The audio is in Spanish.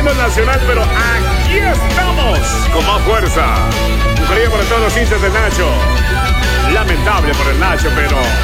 fútbol nacional, pero aquí estamos con más fuerza. Un cariño para todos los hinchas del Nacho. Lamentable por el Nacho, pero